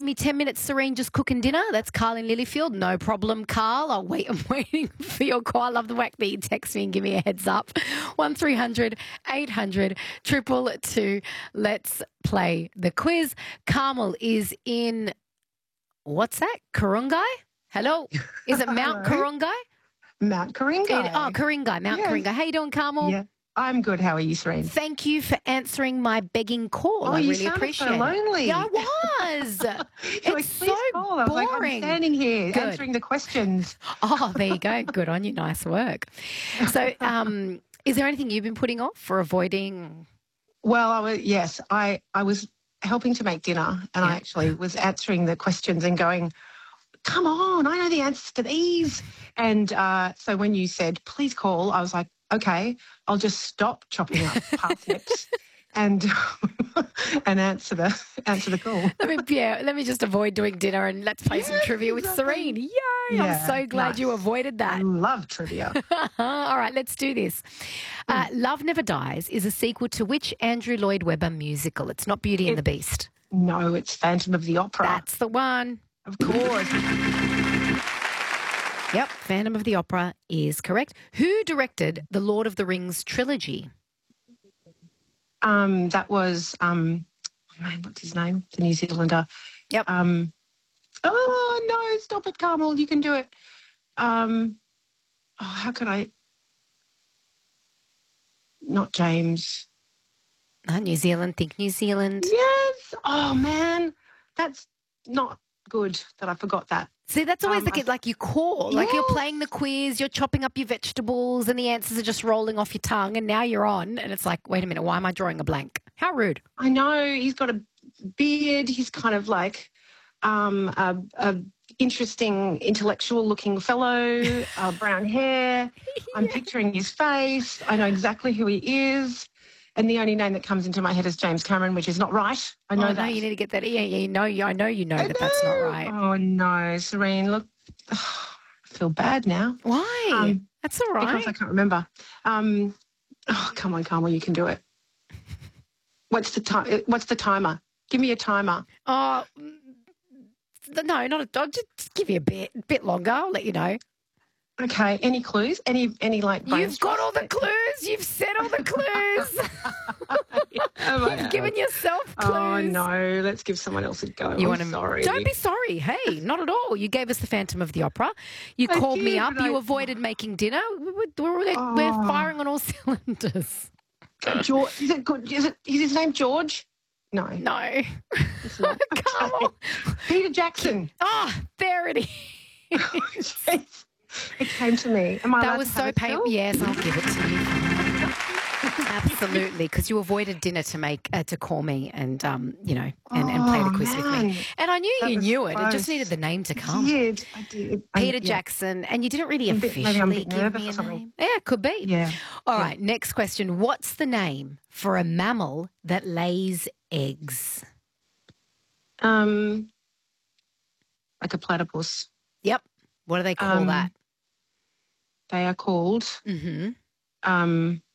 me 10 minutes, Serene, just cooking dinner. That's Carl in Lilyfield. No problem, Carl. I'm waiting for your call. I love the fact that you text me and give me a heads up. 1300 800 222. Let's play the quiz. Carmel is in, what's that? Kurungai? Hello? Is it Mount Kurungai? Mount Kurungai. Kurungai, Mount Kurungai. How you doing, Carmel? Yeah, I'm good. How are you, Serene? Thank you for answering my begging call. I really appreciate so lonely. it. Yeah, I was. It's so call. I was like, I'm standing here answering the questions. Oh, there you go. Good on you. Nice work. So, is there anything you've been putting off or avoiding? Well, I was helping to make dinner, and I actually was answering the questions and going, come on, I know the answers to these. And so when you said, please call, I was like, okay, I'll just stop chopping up parsnips and answer the call. Let me just avoid doing dinner and let's play some trivia with Serene. Yay! Yeah, I'm so glad you avoided that. I love trivia. All right, let's do this. Love Never Dies is a sequel to which Andrew Lloyd Webber musical? It's not Beauty and the Beast. No, it's Phantom of the Opera. That's the one. Of course. Yep, Phantom of the Opera is correct. Who directed the Lord of the Rings trilogy? That was, what's his name? The New Zealander. Yep. Oh, no, stop it, Carmel. You can do it. How could I? Not James. New Zealand. Think New Zealand. Yes. Oh, man. That's not good that I forgot that. See, that's always like you call, like you're playing the quiz, you're chopping up your vegetables and the answers are just rolling off your tongue and now you're on and it's like, wait a minute, why am I drawing a blank? How rude. I know. He's got a beard. He's kind of like a interesting intellectual looking fellow, brown hair. I'm picturing his face. I know exactly who he is. And the only name that comes into my head is James Cameron, which is not right. I know that. No, you need to get that. Yeah, I know you know that's not right. Oh, no, Serene, look, I feel bad now. Why? That's all right. Because I can't remember. Come on, Carmel, you can do it. What's the timer? Give me a timer. Oh, no, not a dog. Just give you a bit longer. I'll let you know. Okay. Any clues? Any like? You've got all the clues. You've said all the clues. You've given yourself clues. Oh no! Let's give someone else a go. Sorry. Don't be sorry. Hey, not at all. You gave us the Phantom of the Opera. You called me up. You avoided making dinner. We're firing on all cylinders. George, is it good? Is his name George? No. It's not. Come on. Peter Jackson. Oh, there it is. It came to me. Am I that was so painful. Yes, I'll give it to you. Absolutely, because you avoided dinner to call me and and play the quiz with me. And I knew you knew it. It just needed the name to come. I did. Peter Jackson, and you didn't really officially give me a name. Yeah, could be. Yeah. All right, next question. What's the name for a mammal that lays eggs? Like a platypus. Yep. What do they call that? They are called. Mm-hmm.